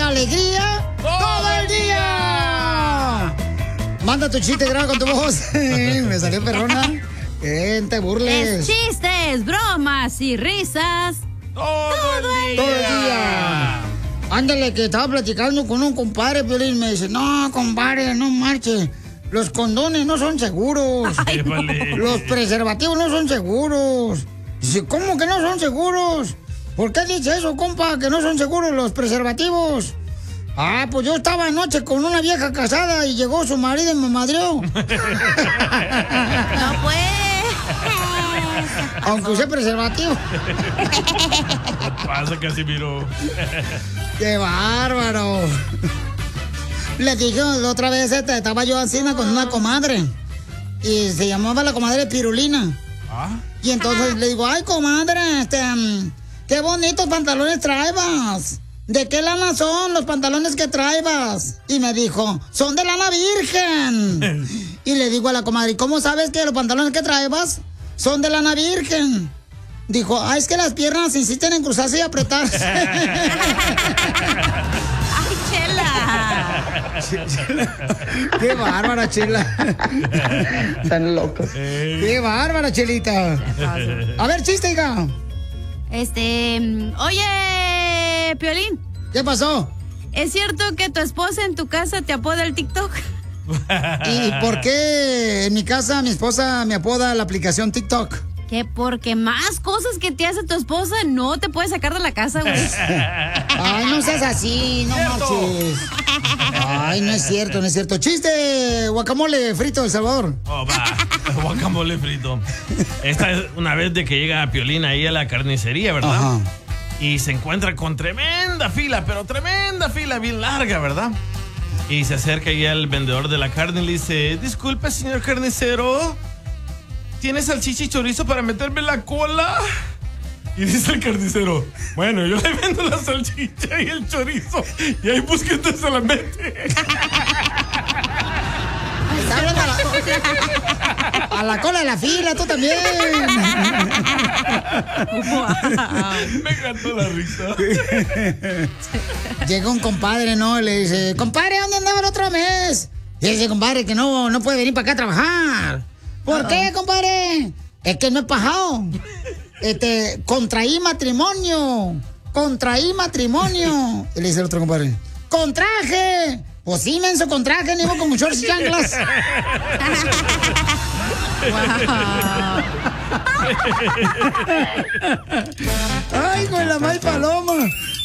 alegría todo el día. Manda tu chiste, graba con tu voz. Me salió perrona. Te burles. Es chistes, bromas y risas. Todo el día. Ándale, que estaba platicando con un compadre, Piolín, me dice, no, compadre, no marche. Los condones no son seguros. Ay, no. Los preservativos no son seguros. Dice, ¿cómo que no son seguros? ¿Por qué dice eso, compa, que no son seguros los preservativos? Ah, pues yo estaba anoche con una vieja casada y llegó su marido y me madreó. No pues. Aunque use preservativo. ¿Qué pasa, Casimiro? ¡Qué bárbaro! Le dije la otra vez, estaba yo así con una comadre. Y se llamaba la comadre Pirulina. ¿Ah? Y entonces le digo, ay, comadre, qué bonitos pantalones traebas. ¿De qué lana son los pantalones que traebas? Y me dijo, son de lana virgen. Y le digo a la comadre, ¿cómo sabes que los pantalones que traebas son de lana virgen? Dijo, es que las piernas insisten en cruzarse y apretarse. ¡Ay, Chela! ¡Qué bárbara, Chela! Están locos. ¡Qué bárbara, Chelita! A ver, chiste, hija. Oye, Piolín. ¿Qué pasó? ¿Es cierto que tu esposa en tu casa te apoda el TikTok? ¿Y por qué en mi casa mi esposa me apoda la aplicación TikTok? Que porque más cosas que te hace tu esposa no te puedes sacar de la casa, güey. Ay, no seas así, no marches. Ay, no es cierto, no es cierto. Chiste, guacamole frito de El Salvador. Oh, va. Guacamole frito. Esta es una vez de que llega Piolín ahí a la carnicería, ¿verdad? Ajá. Y se encuentra con tremenda fila, pero tremenda fila, bien larga, ¿verdad? Y se acerca ahí al vendedor de la carne y le dice, disculpe, señor carnicero, ¿tiene salchicha y chorizo para meterme en la cola? Y dice el carnicero, bueno, yo le vendo la salchicha y el chorizo y ahí busquete se la mete. Está hablando a la cola de la fila, tú también. Me encantó la risa. Llega un compadre, ¿no? Le dice, compadre, ¿dónde andaba el otro mes? Y dice, compadre, que no puede venir para acá a trabajar. ¿Por qué, compadre? Es que no he pajado. Contraí matrimonio. Y le dice el otro compadre, ¡contraje! Pues sí, menso, contraje, ni con shorts y chanclas. Ay, con la mal paloma.